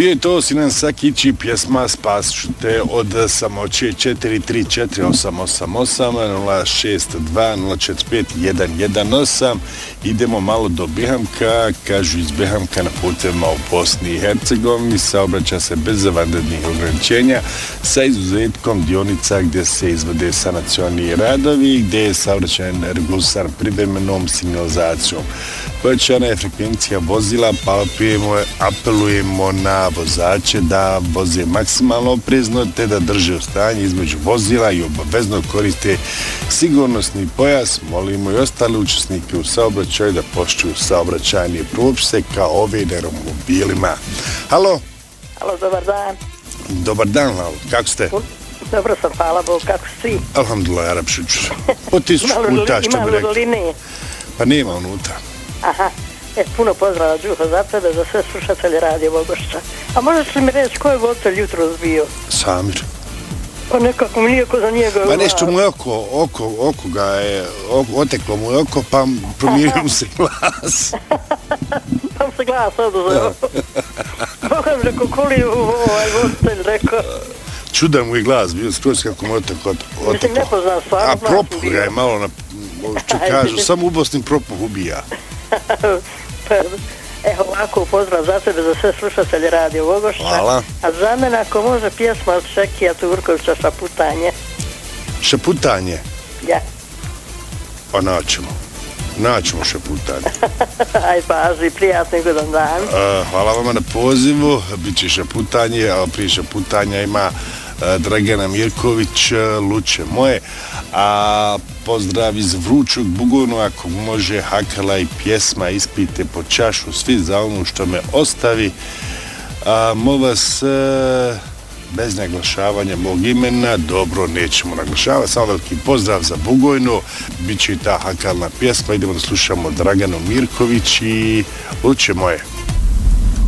Bio je to Sinan Sakić i pjesma Spasit ću te od samoće 434-888-062-045-118. Idemo malo do Behamka, kažu iz Behamka na putevima u Bosni i Hercegovini saobraća se bez vanrednih ograničenja sa izuzetkom dionica gdje se izvode sanacioni radovi, gdje je saobraćaj regulisan privremenom signalizacijom. Povećana je frekvencija vozila, pa apelujemo na vozače da voze maksimalno oprezno te da drže stanje između vozila i obavezno koriste sigurnosni pojas. Molimo i ostale učesnike u saobraćaju da poštuju saobraćajne propise kao ove na romobilima. Halo? Halo, dobar dan. Dobar dan, Lalo. Kako ste? Dobro sam, hvala Bog, kako si? Alhamdulillah, Arapšiću. Po 1000 puta što bi rekli. Pa nema unutra. Aha, puno pozdrava Đuho za tebe, za sve slušatelje Radio Bogošća. A možeš li mi reći ko je voditelj jutro zbio? Samir. Pa nekako mi nije ko za njega. Pa nešto mu je oko ga je, oteklo mu je oko, pa promijenio mu se glas. Pa mu se glas oduzeo. Bogam rekao, koli je voditelj rekao. Čudan mu je glas, bio skroz kako mu je oteklo. Mislim, ne poznam stvarno. A propuh ga je malo na, što kažu, samo ubosnim propuh ubija. Evo ovako, pozdrav za tebe, za sve slušatelje Radio Bogošća. Hvala. A za mene ako može pjesma od Šekija Turkovića Šaputanje. Šaputanje? Ja. Pa naćemo Šaputanje. Aj pazi, prijatno i godan dan. Hvala vama na pozivu, bit će Šaputanje, a prije Šaputanja ima Dragana Mirković, Luče moje, a pozdrav iz vrućog Bugojnu, ako može Hakala i pjesma Ispijte po čašu, svi za ono što me ostavi. Molim vas, bez naglašavanja mog imena, dobro, nećemo naglašavati, samo veliki pozdrav za Bugojnu, bit će i ta Hakalna pjesma, idemo da slušamo Draganu Mirković i Luče moje.